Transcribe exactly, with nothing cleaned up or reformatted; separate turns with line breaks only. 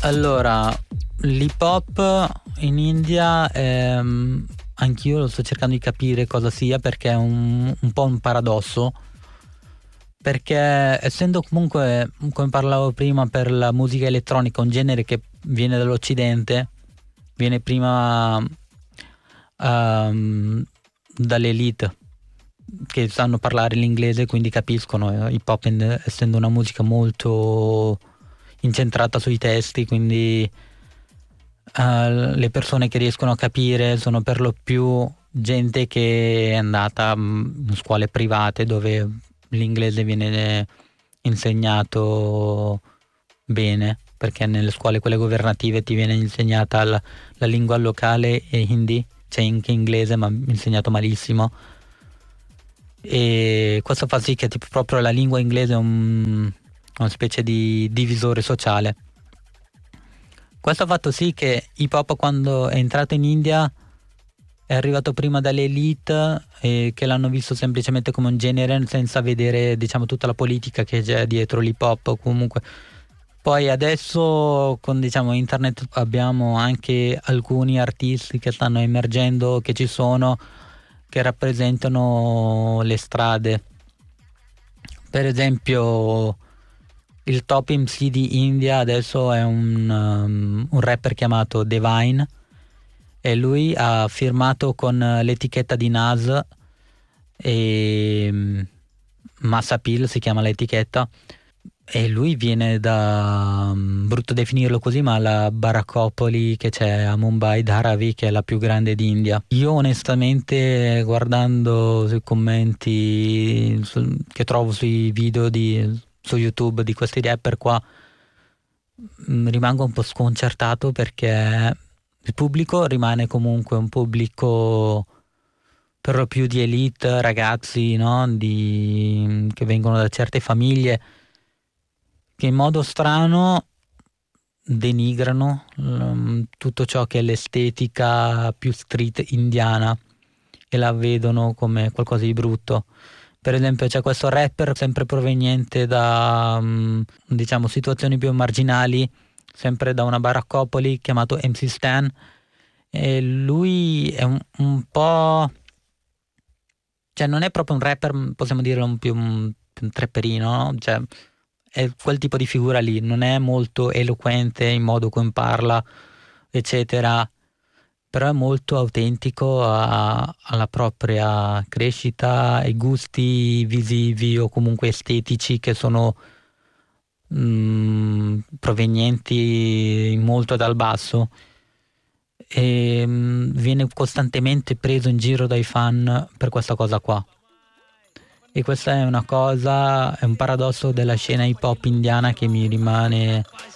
Allora, l'hip hop in India, ehm, anch'io lo sto cercando di capire cosa sia, perché è un, un po' un paradosso, perché essendo comunque, come parlavo prima, per la musica elettronica un genere che viene dall'Occidente, viene prima ehm, dall'elite che sanno parlare l'inglese, quindi capiscono. Hip hop, in- essendo una musica molto incentrata sui testi, quindi eh, le persone che riescono a capire sono per lo più gente che è andata mm, in scuole private dove l'inglese viene insegnato bene, perché nelle scuole quelle governative ti viene insegnata la, la lingua locale e hindi, c'è anche inglese ma insegnato malissimo, e questo fa sì che tipo proprio la lingua inglese è un- una specie di divisore sociale. Questo ha fatto sì che hip hop, quando è entrato in India, è arrivato prima dall'elite e che l'hanno visto semplicemente come un genere senza vedere, diciamo, tutta la politica che c'è dietro l'hip hop. Comunque poi adesso con, diciamo, internet abbiamo anche alcuni artisti che stanno emergendo, che ci sono, che rappresentano le strade. Per esempio il top M C di India adesso è un, um, un rapper chiamato Divine, e lui ha firmato con l'etichetta di Nas, e mm, Massa Pill si chiama l'etichetta, e lui viene da, mm, brutto definirlo così, ma la baraccopoli che c'è a Mumbai, Dharavi, che è la più grande d'India. Io onestamente, guardando sui commenti sul- che trovo sui video di, su YouTube di questi rapper qua, mm, rimango un po' sconcertato, perché il pubblico rimane comunque un pubblico per lo più di elite, ragazzi, no? Di, che vengono da certe famiglie, che in modo strano denigrano mm, tutto ciò che è l'estetica più street indiana, e la vedono come qualcosa di brutto. Per esempio c'è questo rapper sempre proveniente da mm, diciamo situazioni più marginali, sempre da una baraccopoli, chiamato M C Stan, e lui è un, un po', cioè non è proprio un rapper, m, possiamo dirlo un più un, un trapperino, no? Cioè è quel tipo di figura lì, non è molto eloquente in modo come parla, eccetera, però è molto autentico a- alla propria crescita, ai gusti visivi o comunque estetici che sono mm, provenienti molto dal basso, e mm, viene costantemente preso in giro dai fan per questa cosa qua. E questa è una cosa, è un paradosso della scena hip hop indiana che mi rimane